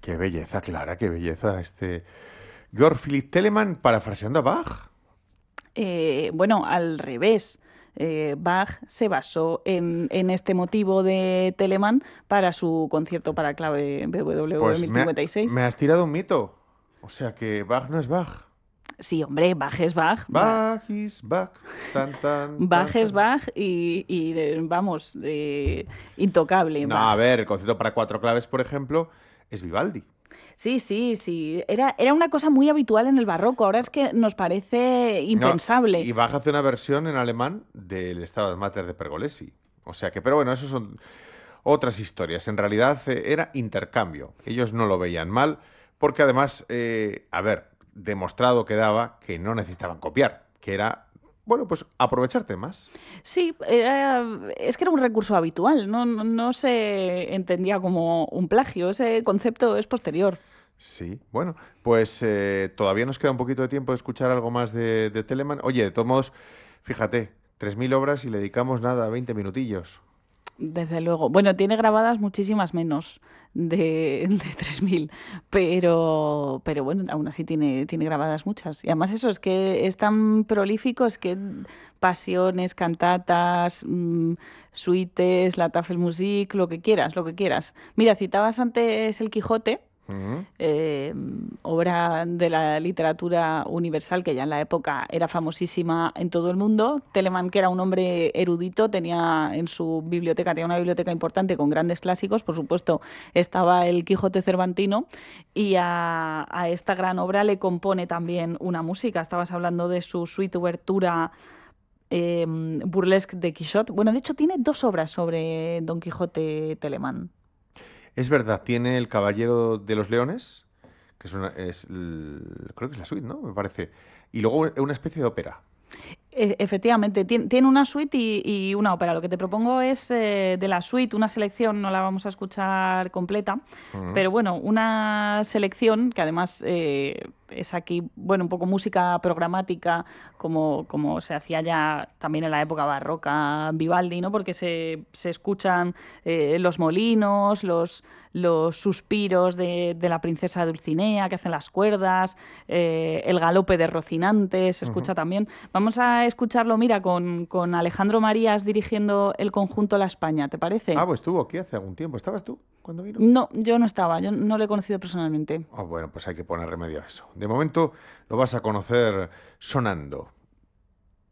Qué belleza, Clara, qué belleza. Georg Philipp Telemann parafraseando a Bach. Bueno, al revés. Bach se basó en este motivo de Telemann para su concierto para clave BWV Pues me, 1056. me has tirado un mito. O sea que Bach no es Bach. Sí, hombre, Bach es Bach. Bach is Bach. Tan, tan, tan, Bach es tan. Bach vamos, intocable No, a Bach. ver, el concierto para cuatro claves, por ejemplo, es Vivaldi. Sí, sí, sí. Era una cosa muy habitual en el barroco. Ahora es que nos parece No, impensable. y Bach hace una versión en alemán del Stabat Mater de Pergolesi. O sea que, pero bueno, eso son otras historias. En realidad era intercambio. Ellos no lo veían mal, porque además, a ver, demostrado quedaba que no necesitaban copiar, que era, bueno, pues aprovechar temas. Sí, es que era un recurso habitual. No se entendía como un plagio. Ese concepto es posterior. Sí, bueno, pues todavía nos queda un poquito de tiempo de escuchar algo más de Telemann. Oye, de todos modos, fíjate, 3.000 obras y le dedicamos nada, 20 minutillos. Desde luego. Bueno, tiene grabadas muchísimas menos de 3000, pero bueno, aún así tiene grabadas muchas. Y además eso es que es tan prolífico, es que pasiones, cantatas, suites, la Tafelmusik, lo que quieras, lo que quieras. Mira, citabas antes El Quijote, Ujú. eh, obra de la literatura universal, que ya en la época era famosísima en todo el mundo. Telemann, que era un hombre erudito, tenía una biblioteca importante con grandes clásicos, por supuesto, estaba el Quijote cervantino, y a esta gran obra le compone también una música. Estabas hablando de su suite obertura Burlesque de Quixote. Bueno, de hecho, tiene dos obras sobre Don Quijote Telemann. Es verdad, tiene El Caballero de los Leones, que creo que es la suite, ¿no? Me parece. Y luego una especie de ópera. Efectivamente, tiene una suite y una ópera. Lo que te propongo es de la suite una selección, no la vamos a escuchar completa, Ujú. pero bueno, una selección que además es aquí, bueno, un poco música programática, como se hacía ya también en la época barroca Vivaldi, ¿no? Porque se escuchan los molinos, los suspiros de la princesa Dulcinea que hacen las cuerdas, el galope de Rocinante se Ujú. escucha también. Vamos a escucharlo, mira, con Alejandro Marías dirigiendo el conjunto La España, ¿te parece? Ah, pues estuvo aquí hace algún tiempo. ¿Estabas tú cuando vino? No, yo no estaba, yo no lo he conocido personalmente. Ah, bueno, pues hay que poner remedio a eso. De momento lo vas a conocer sonando.